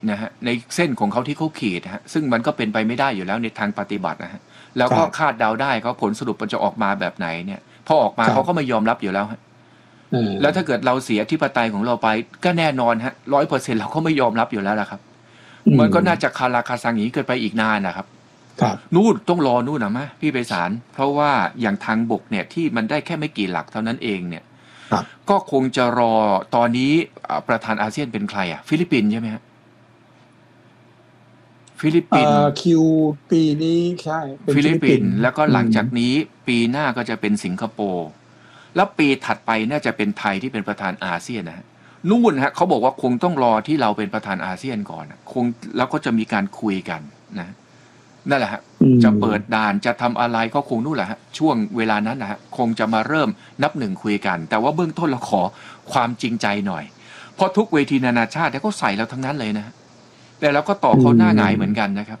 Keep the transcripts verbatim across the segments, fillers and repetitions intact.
นะฮะในเส้นของเขาที่เขาขีดฮะซึ่งมันก็เป็นไปไม่ได้อยู่แล้วในทางปฏิบัตินะฮะแล้วก็คาดเดาได้เขาผลสรุปมันจะออกมาแบบไหนเนี่ยพอออกมาเขาก็ไม่ยอมรับอยู่แล้วฮะแล้วถ้าเกิดเราเสียอธิปไตยของเราไปก็แน่นอนฮะร้อยเปอร์เซ็นต์เราก็ไม่ยอมรับอยู่แล้วล่ะครับมันก็น่าจะคาราคาซังอย่างนี้เกินไปอีกนานนะครับนู่นต้องรอนู่นนะมะพี่ไพศาลเพราะว่าอย่างทางบกเนี่ยที่มันได้แค่ไม่กี่หลักเท่านั้นเองเนี่ยก็คงจะรอตอนนี้ประธานอาเซียนเป็นใครอ่ะฟิลิปปินส์ใช่ไหมฮะฟิลิปปินส์คิวปีนี้ใช่ฟิลิปปินส์แล้วก็หลังจากนี้ปีหน้าก็จะเป็นสิงคโปร์แล้วปีถัดไปน่าจะเป็นไทยที่เป็นประธานอาเซียนนะฮะนู่นฮะเขาบอกว่าคงต้องรอที่เราเป็นประธานอาเซียนก่อนคงแล้วก็จะมีการคุยกันนะนั่นแหละฮะจะเปิดด่านจะทำอะไรก็คงนู่นแหละฮะช่วงเวลานั้นนะฮะคงจะมาเริ่มนับหนึ่งคุยกันแต่ว่าเบื้องต้นเราขอความจริงใจหน่อยเพราะทุกเวทีนานาชาติเขาใส่เราทั้งนั้นเลยนะแต่เราก็ต่อเขาหน้าหงายเหมือนกันนะครับ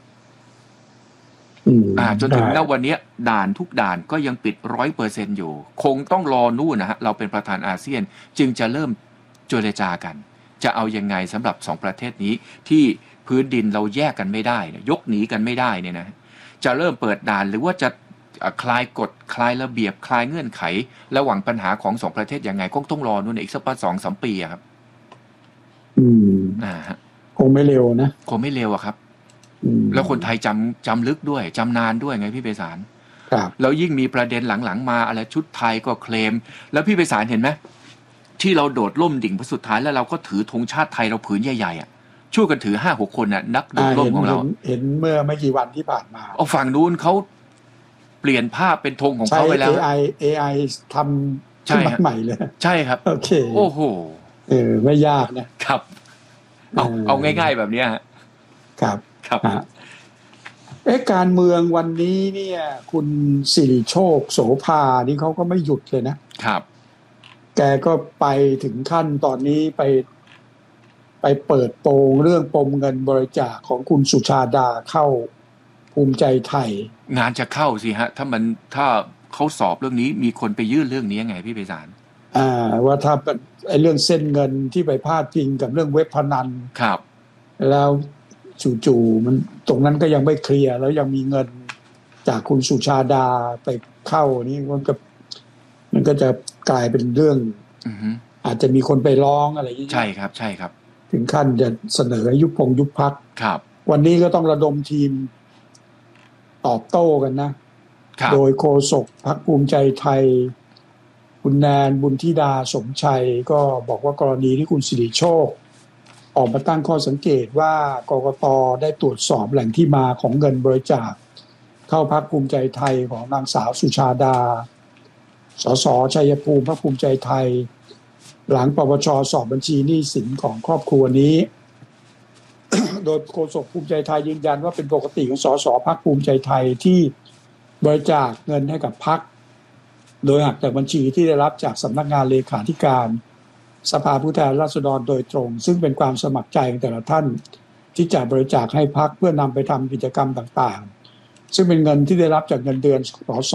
อ่าจนถึงณวันนี้ด่านทุกด่านก็ยังปิดร้อยเปอร์เซ็นต์อยู่คงต้องรอนู่นนะฮะเราเป็นประธานอาเซียนจึงจะเริ่มเจรจากันจะเอายังไงสำหรับสองประเทศนี้ที่พื้นดินเราแยกกันไม่ได้ยกหนีกันไม่ได้เนี่ยนะจะเริ่มเปิดด่านหรือว่าจะคลายกฎคลายระเบียบคลายเงื่อนไขระหว่างปัญหาของสองประเทศยังไงก็ต้องรอนู่นอีกสักประมาณสองสามปีครับอืมอ่าฮะคงไม่เร็วนะคงไม่เร็วอะครับแล้วคนไทยจำจำลึกด้วยจำนานด้วยไงพี่ไพศาลครับแล้วยิ่งมีประเด็นหลังๆมาอะไรชุดไทยก็เคลมแล้วพี่ไพศาลเห็นไหมที่เราโดดล่มดิ่งพอสุดท้ายแล้วเราก็ถือธงชาติไทยเราผืนใหญ่ๆอ่ะช่วยกันถือห้าหกคนน่ะนักโดดล่มของเราเห็นเมื่อไม่กี่วันที่ผ่านมาเอาฝั่งนู้นเขาเปลี่ยนภาพเป็นธงของเขาไปแล้วเอ ไอ เอ ไอ ทำขึ้นมาใหม่เลยใช่ครับโอเคโอ้โหเออไม่ยากนะครับเอาเอาง่ายๆแบบนี้ครับครับเอ๊ะการเมืองวันนี้เนี่ยคุณสิริโชคโสภานี่เขาก็ไม่หยุดเลยนะครับแกก็ไปถึงขั้นตอนนี้ไปไปเปิดโปงเรื่องปมเงินบริจาคของคุณสุชาดาเข้าภูมิใจไทยงานจะเข้าสิฮะถ้ามันถ้าเขาสอบเรื่องนี้มีคนไปยื่นเรื่องนี้ยังไงพี่ไพศาลอ่าว่าถ้าไอ้เรื่องเส้นเงินที่ไปพาดพิงกับเรื่องเว็บพนันครับแล้วจู่ๆมันตรงนั้นก็ยังไม่เคลียร์แล้วยังมีเงินจากคุณสุชาดาไปเข้านี่มันก็มันก็จะกลายเป็นเรื่อง uh-huh. อาจจะมีคนไปร้องอะไรอย่างนี้ใช่ครับใช่ครับถึงขั้นจะเสนอยุบพงยุบพรรคครับวันนี้ก็ต้องระดมทีมตอบโต้กันนะโดยโฆษกพรรคภูมิใจไทยคุณแนนบุญธิดาสมชัยก็บอกว่ากรณีที่คุณสิริโชคออกมาตั้งข้อสังเกตว่ากกต.ได้ตรวจสอบแหล่งที่มาของเงินบริจาคเข้าพรรคภูมิใจไทยของนางสาวสุชาดาสสชัยภูมิพรรคภูมิใจไทยหลังปปช.สอบบัญชีหนี้สินของครอบครัวนี้ โดยโฆษกภูมิใจไทยยืนยันว่าเป็นปกติของสสพรรคภูมิใจไทยที่บริจาคเงินให้กับพรรคโดยหักจากบัญชีที่ได้รับจากสำนักงานเลขาธิการสภาผู้แทนราษฎรโดยตรงซึ่งเป็นความสมัครใจของแต่ละท่านที่จะบริจาคให้พรรคเพื่อนำไปทำกิจกรรมต่างๆซึ่งเป็นเงินที่ได้รับจากเงินเดือนสส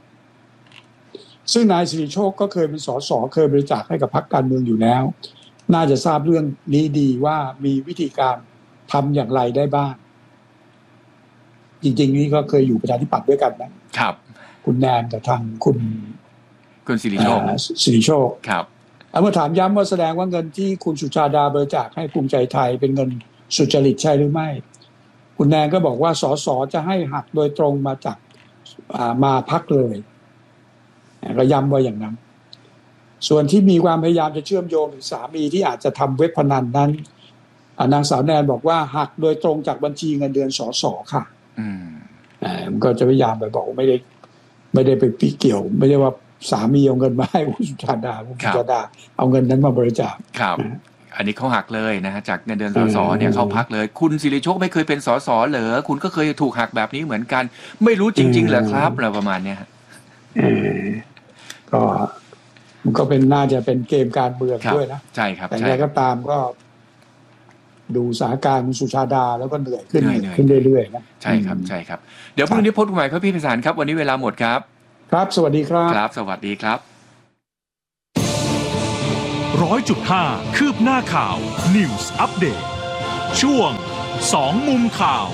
ซึ่งนายสิริโชคก็เคยเป็นสสเคยบริจาคให้กับพรรคการเมืองอยู่แล้วน่าจะทราบเรื่องนี้ดีว่ามีวิธีการทำอย่างไรได้บ้างจริงๆนี่ก็เคยอยู่ประชาธิปัตย์ด้วยกันนะครับคุณแนนกับทางคุณคุณสิริโชคสิริโชคครับเมื่อถามย้ำว่าแสดงว่าเงินที่คุณสุชาดาบริจาคให้ภูมิใจไทยเป็นเงินสุจริตใช่หรือไม่คุณแนนก็บอกว่าสสจะให้หักโดยตรงมาจากมาพรรคเลยก็ย้ำว่าอย่างนั้นส่วนที่มีความพยายามจะเชื่อมโยงถึงสามีที่อาจจะทำเว็บพนันนั้นนางสาวแนนบอกว่าหักโดยตรงจากบัญชีเงินเดือนสสค่ะอืมอ่ามันก็จะพยายามไปบอกไม่ได้ไม่ได้ไปปีเกี่ยวไม่ได้ว่าสามีเอาเงินมาให้คุณสุชาดาคุณสุชาดาเอาเงินนั้นมาบริจาคครับอันนี้เขาหักเลยนะฮะจากเงินเดือนสสเนี่ยเขาพักเลยคุณสิริโชคไม่เคยเป็นสสเหรอคุณก็เคยถูกหักแบบนี้เหมือนกันไม่รู้จริงๆเหรอครับอะไรประมาณเนี้ยฮะก็มันก็เป็นน่าจะเป็นเกมการเมืองด้วยนะใช่ครับแต่ใครก็ตามก็ดูสถานการณ์คุณสุชาดาแล้วก็เหนื่อยขึ้นขึ้นเรื่อยๆนะใช่ครับใช่ครับเดี๋ยวพรุ่งนี้พบกันใหม่ครับพี่ไพศาลครับวันนี้เวลาหมดครับครับสวัสดีครับครับสวัสดีครับร้อยจุดห้าคืบหน้าข่าว News Update ช่วงสองมุมข่าว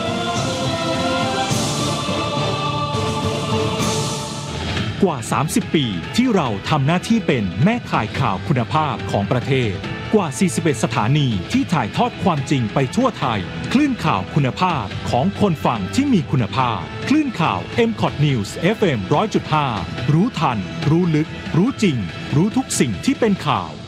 กว่าสามสิบปีที่เราทำหน้าที่เป็นแม่ข่ายข่าวคุณภาพของประเทศกว่าสี่สิบเอ็ดสถานีที่ถ่ายทอดความจริงไปทั่วไทยคลื่นข่าวคุณภาพของคนฟังที่มีคุณภาพคลื่นข่าว เอ็ม คอท News เอฟ เอ็ม หนึ่งร้อยจุดห้า รู้ทันรู้ลึกรู้จริงรู้ทุกสิ่งที่เป็นข่าว